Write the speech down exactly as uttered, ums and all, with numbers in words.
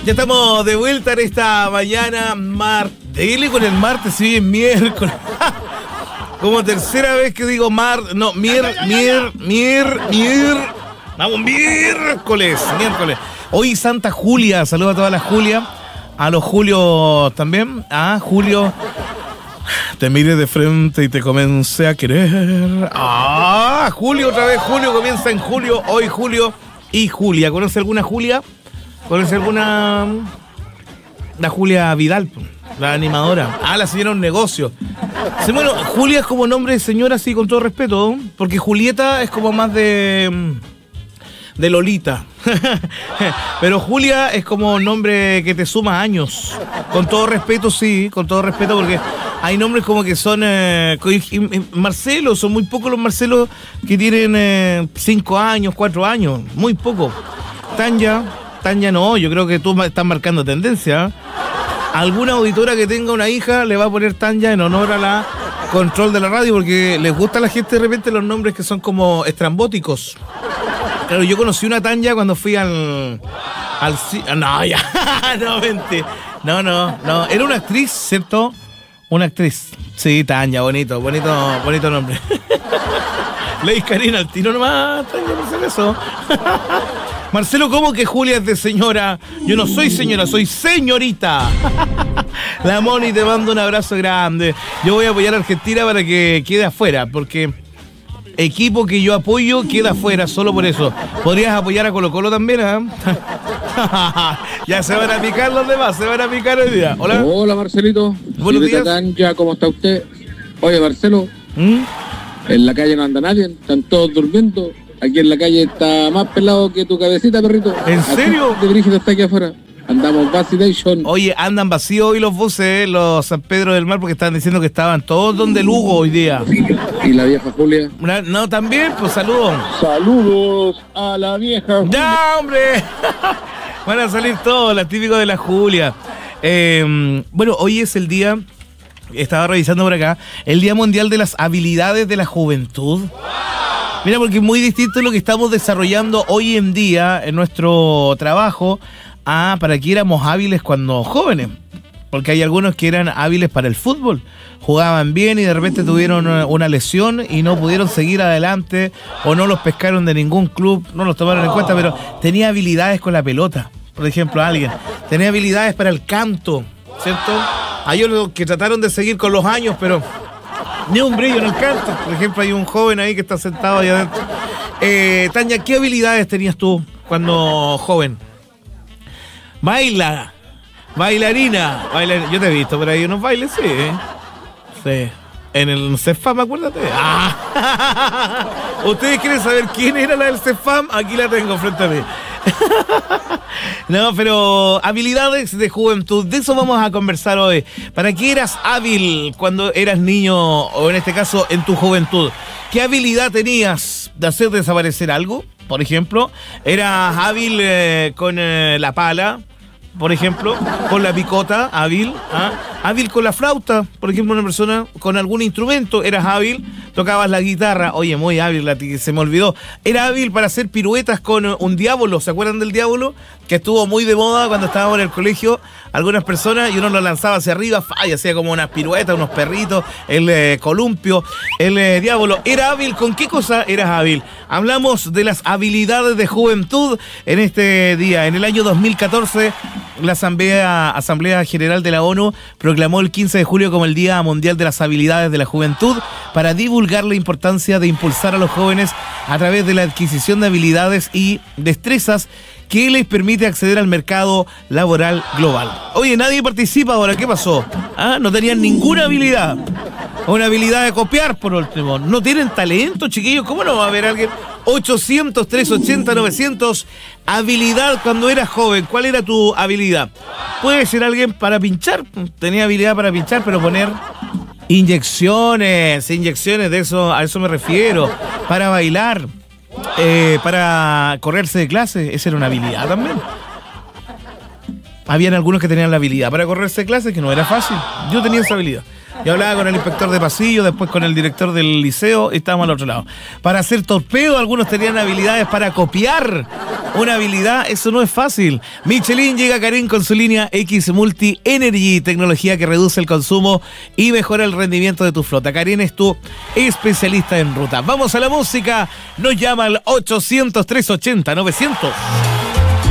Ya estamos de vuelta en esta mañana mar... Dele con el martes, sí, miércoles. Como tercera vez que digo mar... No, mier, mier, mier, mier... Vamos, miércoles, miércoles. Hoy Santa Julia, saludos a todas las Julia. A los Julio también. Ah, Julio... Te miré de frente y te comencé a querer. Ah, Julio otra vez. Julio comienza en julio. Hoy Julio y Julia. ¿Conoce alguna Julia? ¿Conoce alguna? La Julia Vidal, la animadora. Ah, la señora un negocio. Sí, bueno, Julia es como nombre de señora, así con todo respeto. Porque Julieta es como más de... de Lolita. Pero Julia es como nombre que te suma años. Con todo respeto, sí, con todo respeto, porque hay nombres como que son eh, Marcelo, son muy pocos los Marcelos que tienen eh, cinco años, cuatro años, muy poco. Tanya, Tanya no, yo creo que tú estás marcando tendencia. Alguna auditora que tenga una hija le va a poner Tanya en honor a la control de la radio, porque les gusta a la gente de repente los nombres que son como estrambóticos. Claro, yo conocí una Tanya cuando fui al... al no, ya, no, vente. No, no, no. Era una actriz, ¿cierto? Una actriz. Sí, Tanya, bonito, bonito, bonito nombre. Leis Karina al tiro nomás, Tanya, no sé eso. Marcelo, ¿cómo que Julia es de señora? Yo no soy señora, soy señorita. La Moni, te mando un abrazo grande. Yo voy a apoyar a Argentina para que quede afuera, porque... equipo que yo apoyo queda afuera, solo por eso. ¿Podrías apoyar a Colo Colo también, eh? Ya se van a picar los demás, se van a picar hoy día. Hola. Hola, Marcelito. Buenos días. Tanja, ¿cómo está usted? Oye, Marcelo, ¿Mm? En la calle no anda nadie, están todos durmiendo. Aquí en la calle está más pelado que tu cabecita, perrito. ¿En serio? De Brígido está aquí afuera. Andamos vacilation. Oye, andan vacíos hoy los buses, los San Pedro del Mar, porque estaban diciendo que estaban todos donde Lugo hoy día. ¿Y la vieja Julia? No, también, pues saludos. Saludos a la vieja Julia. ¡Ya, hombre! Van a salir todos, las típicos de la Julia. Eh, bueno, hoy es el día, estaba revisando por acá, el Día Mundial de las Habilidades de la Juventud. Mira, porque es muy distinto lo que estamos desarrollando hoy en día en nuestro trabajo a para que éramos hábiles cuando jóvenes. Porque hay algunos que eran hábiles para el fútbol, jugaban bien y de repente tuvieron una lesión y no pudieron seguir adelante, o no los pescaron de ningún club, no los tomaron en cuenta, pero tenía habilidades con la pelota. Por ejemplo, alguien tenía habilidades para el canto, ¿cierto? Hay otros que trataron de seguir con los años, pero ni un brillo en el canto. Por ejemplo, hay un joven ahí que está sentado ahí adentro. Eh, Tanya, ¿qué habilidades tenías tú cuando joven? Baila, bailarina, bailarina. Yo te he visto por ahí unos bailes, sí, ¿eh? Sí. En el Cefam, acuérdate. Ah. ¿Ustedes quieren saber quién era la del Cefam? Aquí la tengo frente a mí. No, pero habilidades de juventud, de eso vamos a conversar hoy. ¿Para qué eras hábil cuando eras niño, o en este caso en tu juventud? ¿Qué habilidad tenías de hacer desaparecer algo? Por ejemplo, ¿eras hábil eh, con eh, la pala? Por ejemplo, con la picota, hábil, ¿ah? Hábil con la flauta, por ejemplo, una persona con algún instrumento, eras hábil, tocabas la guitarra, oye, muy hábil, la t- se me olvidó, era hábil para hacer piruetas con un diablo, ¿se acuerdan del diablo? Que estuvo muy de moda cuando estábamos en el colegio, algunas personas, y uno lo lanzaba hacia arriba, y hacía como unas piruetas, unos perritos, el eh, columpio, el eh, diablo. ¿Era hábil? ¿Con qué cosa eras hábil? Hablamos de las habilidades de juventud en este día. En el año dos mil catorce, la Asamblea, Asamblea General de la ONU proclamó el quince de julio como el Día Mundial de las Habilidades de la Juventud para divulgar la importancia de impulsar a los jóvenes a través de la adquisición de habilidades y destrezas que les permite acceder al mercado laboral global. Oye, nadie participa ahora, ¿qué pasó? ¿Ah? No tenían ninguna habilidad. Una habilidad de copiar, por último. No tienen talento, chiquillos. ¿Cómo no va a haber alguien? ochocientos, trescientos ochenta, novecientos. Habilidad cuando eras joven. ¿Cuál era tu habilidad? Puede ser alguien para pinchar. Tenía habilidad para pinchar, pero poner inyecciones. Inyecciones, de eso, a eso me refiero. Para bailar. Eh, para correrse de clase. Esa era una habilidad también. Habían algunos que tenían la habilidad para correrse de clase, que no era fácil. Yo tenía esa habilidad. Yo hablaba con el inspector de pasillo, después con el director del liceo y estábamos al otro lado. Para hacer torpedo, algunos tenían habilidades para copiar. Una habilidad, eso no es fácil. Michelin llega a Karen con su línea X Multi Energy, tecnología que reduce el consumo y mejora el rendimiento de tu flota. Karen es tu especialista en ruta. Vamos a la música. Nos llama al ochocientos, trescientos ochenta, novecientos.